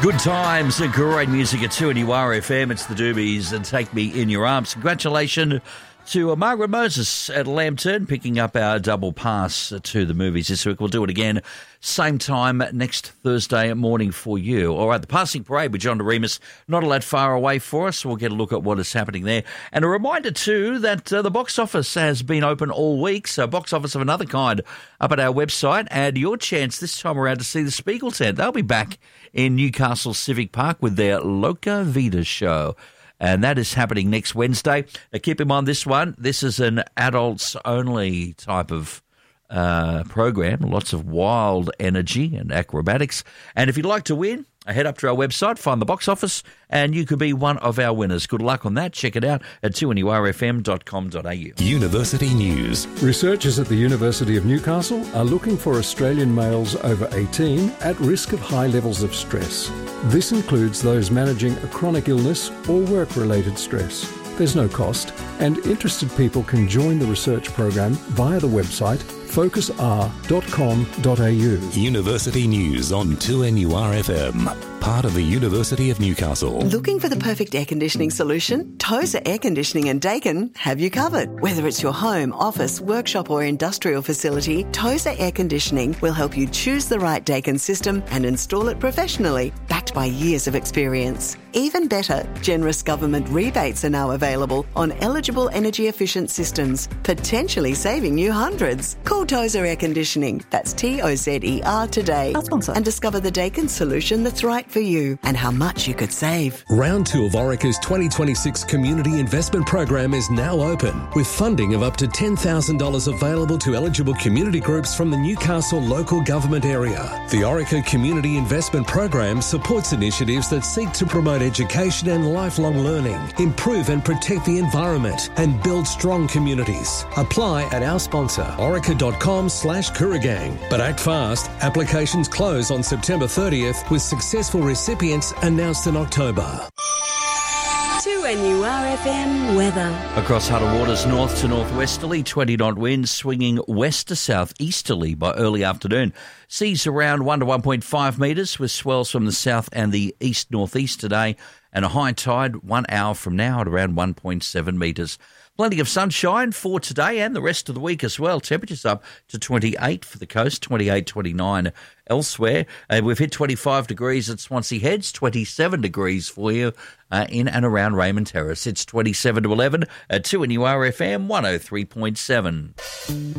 Good times and great music at 2NURFM. It's the Doobies and Take Me In Your Arms. Congratulations to Margaret Moses at Lambton, picking up our double pass to the movies this week. We'll do it again, same time next Thursday morning for you. All right, the passing parade with John DeRemus, not all that far away for us. So we'll get a look at what is happening there. And a reminder too that the box office has been open all week. So box office of another kind up at our website. And your chance this time around to see the Spiegel Tent. They'll be back in Newcastle Civic Park with their Loca Vida show. And that is happening next Wednesday. Now, keep in mind this one. This is an adults-only type of program. Lots of wild energy and acrobatics. And if you'd like to win, head up to our website, find the box office, and you could be one of our winners. Good luck on that. Check it out at 2NURFM.com.au. University News. Researchers at the University of Newcastle are looking for Australian males over 18 at risk of high levels of stress. This includes those managing a chronic illness or work-related stress. There's no cost, and interested people can join the research program via the website focusr.com.au. University News on 2NURFM, part of the University of Newcastle. Looking for the perfect air conditioning solution? Tozer Air Conditioning and Dakin have you covered. Whether it's your home, office, workshop or industrial facility, Tozer Air Conditioning will help you choose the right Dakin system and install it professionally, backed by years of experience. Even better, generous government rebates are now available on eligible energy-efficient systems, potentially saving you hundreds. Call Tozer Air Conditioning, that's Tozer today, our sponsor, and discover the Dakin solution that's right for you and how much you could save. Round 2 of Orica's 2026 Community Investment Program is now open, with funding of up to $10,000 available to eligible community groups from the Newcastle local government area. The Orica Community Investment Program supports initiatives that seek to promote education and lifelong learning, improve and protect the environment, and build strong communities. Apply at our sponsor, orica.com/Kooragang. But act fast. Applications close on September 30th, with successful recipients announced in October. 2NURFM weather. Across Huddle Waters, north to northwesterly, 20-knot winds swinging west to southeasterly by early afternoon. Seas around 1 to 1.5 metres, with swells from the south and the east-northeast today, and a high tide 1 hour from now at around 1.7 metres. Plenty of sunshine for today and the rest of the week as well. Temperatures up to 28 for the coast, 28, 29 elsewhere. We've hit 25 degrees at Swansea Heads, 27 degrees for you in and around Raymond Terrace. It's 27 to 11 at 2NURFM 103.7.